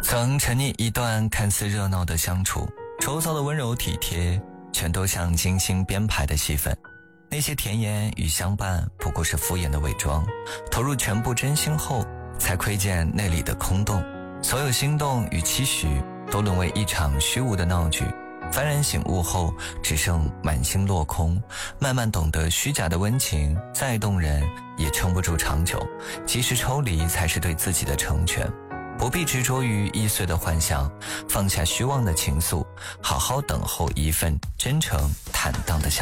曾沉溺一段看似热闹的相处，周遭的温柔体贴全都像精心编排的戏份，那些甜言与相伴不过是敷衍的伪装，投入全部真心后才窥见内里的空洞，所有心动与期许都沦为一场虚无的闹剧。幡然醒悟后，只剩满心落空，慢慢懂得虚假的温情再动人也撑不住长久，及时抽离才是对自己的成全。不必执着于易碎的幻想，放下虚妄的情愫，好好等候一份真诚坦荡的相